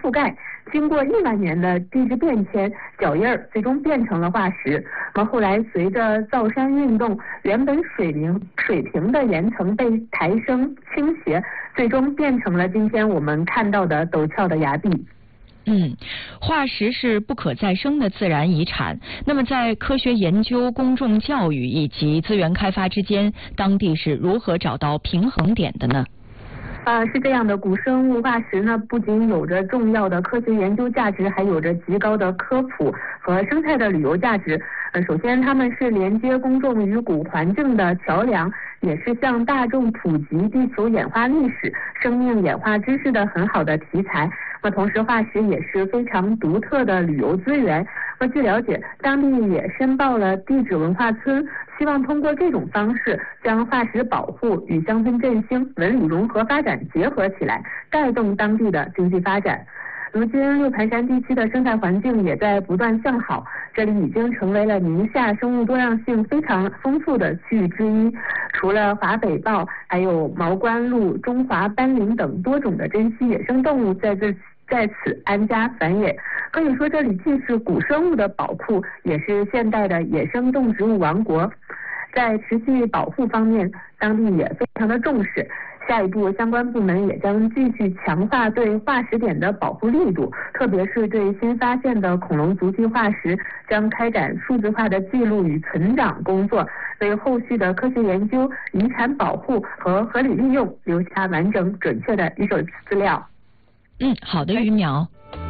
覆盖，经过1万年的地质变迁，脚印儿最终变成了化石。那么后来随着造山运动，原本水平的岩层被抬升倾斜，最终变成了今天我们看到的陡峭的崖壁。 化石是不可再生的自然遗产。那么在科学研究、公众教育以及资源开发之间，当地是如何找到平衡点的呢？ 是这样的，古生物化石呢，不仅有着重要的科学研究价值，还有着极高的科普和生态的旅游价值。首先，它们是连接公众与古环境的桥梁，也是向大众普及地球演化历史、生命演化知识的很好的题材。那同时，化石也是非常独特的旅游资源。据了解，当地也申报了地质文化村，希望通过这种方式将化石保护与乡村振兴、文旅融合发展结合起来，带动当地的经济发展。如今六盘山地区的生态环境也在不断向好，这里已经成为了宁夏生物多样性非常丰富的区域之一。除了华北豹，还有毛冠鹭、中华斑羚等多种的珍稀野生动物在此安家繁衍。可以说，这里既是古生物的宝库，也是现代的野生动植物王国。在持续保护方面，当地也非常的重视。下一步，相关部门也将继续强化对化石点的保护力度，特别是对新发现的恐龙足迹化石，将开展数字化的记录与存档工作，为后续的科学研究、遗产保护和合理利用留下完整准确的一手资料。 好的，于苗。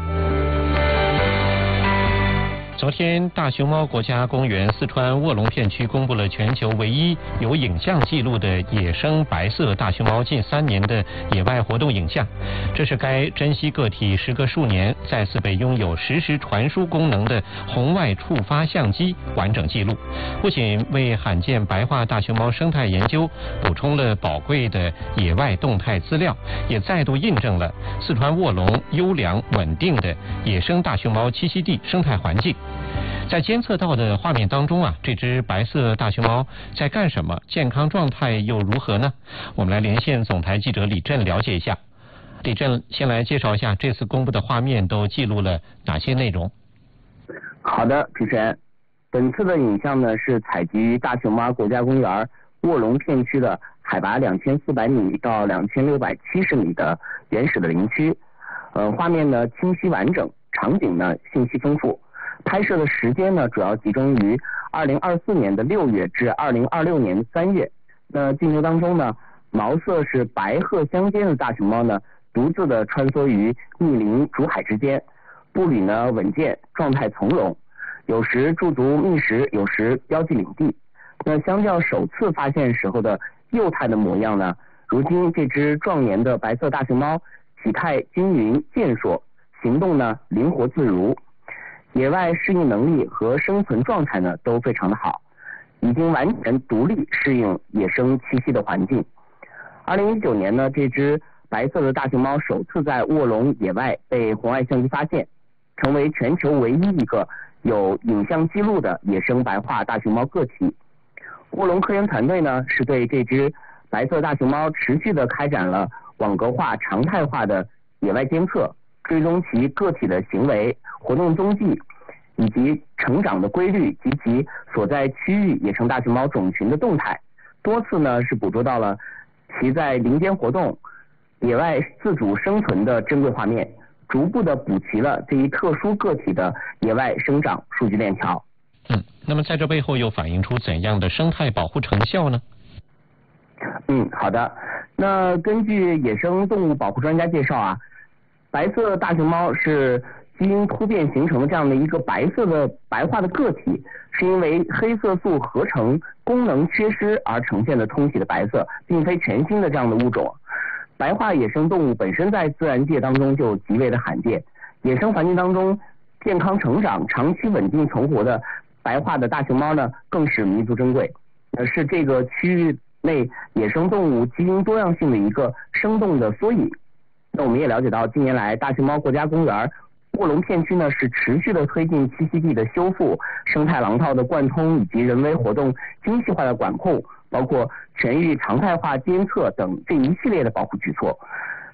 昨天，大熊猫国家公园四川卧龙片区公布了全球唯一有影像记录的野生白色大熊猫近3年的野外活动影像。这是该珍稀个体时隔数年再次被拥有实时传输功能的红外触发相机完整记录，不仅为罕见白化大熊猫生态研究补充了宝贵的野外动态资料，也再度印证了四川卧龙优良稳定的野生大熊猫栖息地生态环境。在监测到的画面当中这只白色大熊猫在干什么？健康状态又如何呢？我们来连线总台记者李震了解一下。李震，先来介绍一下这次公布的画面都记录了哪些内容？ 好的，主持人，本次的影像呢是采集于大熊猫国家公园卧龙片区的海拔2400米到2670米的原始的林区。画面呢清晰完整，场景呢信息丰富。拍摄的时间呢，主要集中于2024年的6月至2026年的3月。那镜头当中呢，毛色是白褐相间的大熊猫呢，独自的穿梭于密林竹海之间，步履呢稳健，状态从容，有时驻足觅食，有时标记领地。那相较首次发现时候的幼态的模样呢，如今这只壮年的白色大熊猫体态均匀健硕，行动呢灵活自如。野外适应能力和生存状态呢都非常的好，已经完全独立适应野生栖息的环境。2019年呢，这只白色的大熊猫首次在卧龙野外被红外相机发现，成为全球唯一一个有影像记录的野生白化大熊猫个体。卧龙科研团队呢是对这只白色大熊猫持续的开展了网格化、常态化的野外监测，追踪其个体的行为、活动踪迹以及成长的规律及其所在区域野生大熊猫种群的动态，多次呢是捕捉到了其在林间活动、野外自主生存的珍贵画面，逐步的补齐了这一特殊个体的野外生长数据链条。 那么在这背后又反映出怎样的生态保护成效呢？ 好的。那根据野生动物保护专家介绍白色大熊猫是基因突变形成的这样的一个白色的白化的个体，是因为黑色素合成功能缺失而呈现的通体的白色，并非全新的这样的物种。白化野生动物本身在自然界当中就极为的罕见，野生环境当中健康成长、长期稳定存活的白化的大熊猫呢，更是弥足珍贵，是这个区域内野生动物基因多样性的一个生动的缩影。那我们也了解到，近年来大熊猫国家公园卧龙片区呢是持续的推进栖息地的修复、生态廊道的贯通以及人为活动精细化的管控，包括全域常态化监测等这一系列的保护举措。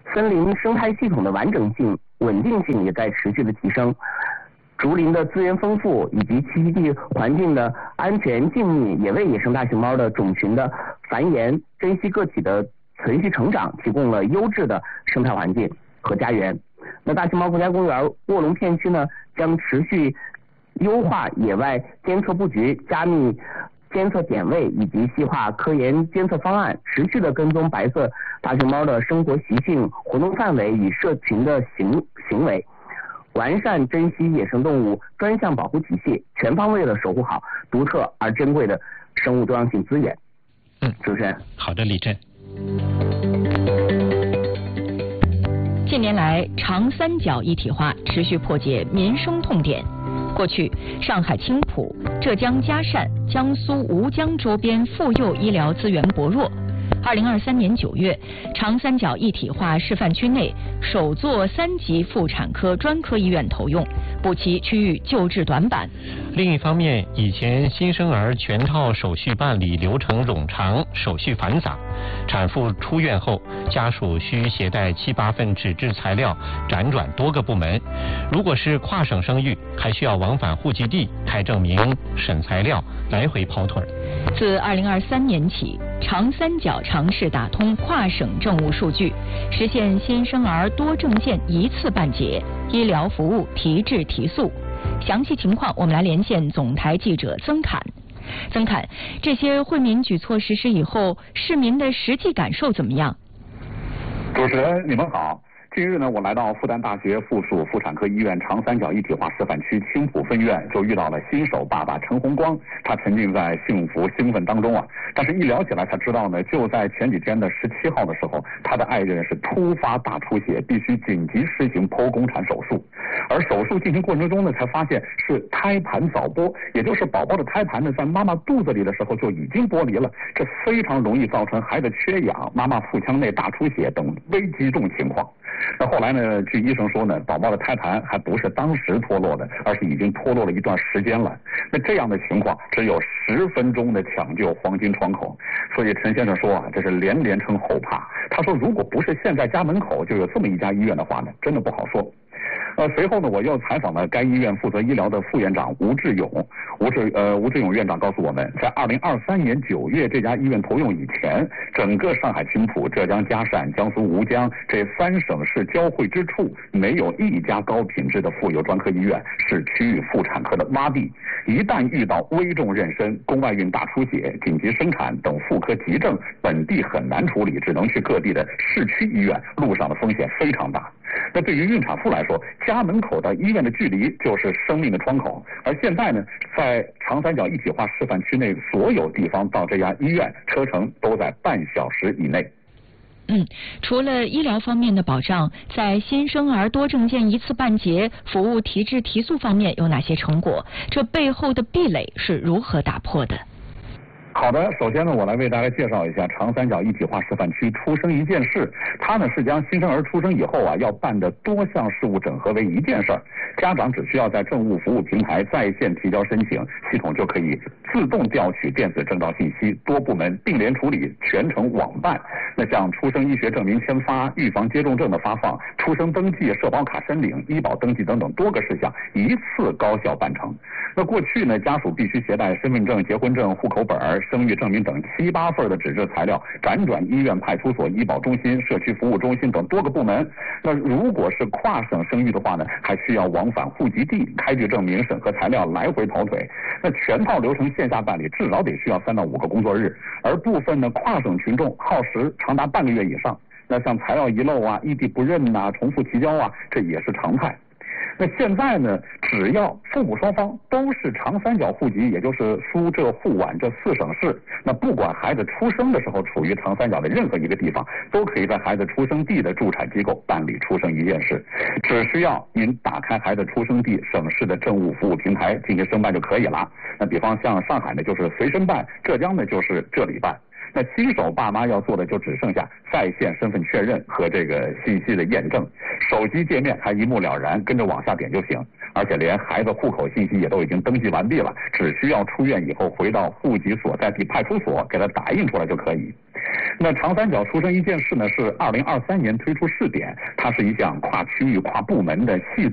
森林生态系统的完整性、稳定性也在持续的提升。竹林的资源丰富以及栖息地环境的安全静谧，也为野生大熊猫的种群的繁衍、珍稀个体的存续成长提供了优质的生态环境和家园。那大熊猫国家公园卧龙片区呢，将持续优化野外监测布局、加密监测点位以及细化科研监测方案，持续的跟踪白色大熊猫的生活习性、活动范围与社群的行为，完善珍稀野生动物专项保护体系，全方位的守护好独特而珍贵的生物多样性资源。主持人。 好的，李震。 近年来，长三角一体化持续破解民生痛点。过去，上海青浦、浙江嘉善、江苏吴江周边妇幼医疗资源薄弱。2023年9月，长三角一体化示范区内首座3级妇产科专科医院投用，补齐区域救治短板。 另一方面，以前新生儿全套手续办理流程冗长，手续繁杂，产妇出院后，家属需携带7、8份纸质材料，辗转多个部门。如果是跨省生育，还需要往返户籍地开证明、审材料，来回跑腿。 自2023年起，长三角尝试打通跨省政务数据，实现新生儿多证件一次办结，医疗服务提质提速。详细情况，我们来连线总台记者曾侃。曾侃，这些惠民举措实施以后，市民的实际感受怎么样？ 主持人，你们好。近日呢，我来到复旦大学附属妇产科医院长三角一体化示范区青浦分院，就遇到了新手爸爸陈红光。他沉浸在幸福兴奋当中啊，但是一聊起来才知道呢，就在前几天的17号的时候，他的爱人是突发大出血，必须紧急施行剖宫产手术。而手术进行过程中呢，才发现是胎盘早剥，也就是宝宝的胎盘呢，在妈妈肚子里的时候就已经剥离了，这非常容易造成孩子缺氧、妈妈腹腔内大出血等危急重情况。那后来呢，据医生说呢，宝宝的胎盘还不是当时脱落的，而是已经脱落了一段时间了。那这样的情况只有10分钟的抢救黄金窗口。所以陈先生说啊，这是连称后怕。他说，如果不是现在家门口就有这么一家医院的话呢，真的不好说。随后呢，我又采访了该医院负责医疗的副院长吴志勇。吴志勇院长告诉我们，在2023年9月这家医院投用以前，整个上海青浦、浙江嘉善、江苏吴江这3省市交汇之处，没有一家高品质的妇幼专科医院，是区域妇产科的洼地。一旦遇到危重妊娠、宫外孕大出血、紧急生产等妇科急症，本地很难处理，只能去各地的市区医院，路上的风险非常大。那对于孕产妇来说，家门口到医院的距离就是生命的窗口。而现在呢，在长三角一体化示范区内，所有地方到这家医院车程都在半小时以内。 除了医疗方面的保障，在新生儿多证件一次办结、服务提质提速方面有哪些成果？这背后的壁垒是如何打破的？ 好的，首先呢，我来为大家介绍一下长三角一体化示范区出生一件事。它呢是将新生儿出生以后啊要办的多项事务整合为一件事儿。家长只需要在政务服务平台在线提交申请，系统就可以自动调取电子证照信息，多部门并联处理，全程网办。那像出生医学证明签发、预防接种证的发放、出生登记、社保卡申领、医保登记等等多个事项一次高效办成。那过去呢，家属必须携带身份证、结婚证、户口本、生育证明等7、8份的纸质材料，辗转医院、派出所、医保中心、社区服务中心等多个部门。那如果是跨省生育的话呢，还需要往返户籍地、开具证明、审核材料，来回跑腿。那全套流程线下办理，至少得需要3到5个工作日。而部分呢跨省群众耗时长达半个月以上。那像材料遗漏啊、异地不认啊、重复提交啊，这也是常态。那现在呢，只要父母双方都是长三角户籍，也就是苏浙沪皖这4省市，那不管孩子出生的时候处于长三角的任何一个地方，都可以在孩子出生地的助产机构办理出生一件事。只需要您打开孩子出生地省市的政务服务平台进行申办就可以了。那比方像上海呢，就是随申办；浙江呢，就是这里办。那新手爸妈要做的就只剩下在线身份确认和这个信息的验证，手机界面还一目了然，跟着往下点就行。而且连孩子户口信息也都已经登记完毕了，只需要出院以后回到户籍所在地派出所给他打印出来就可以。 那长三角出生一件事呢，是2023年推出试点，它是一项跨区域、跨部门的系统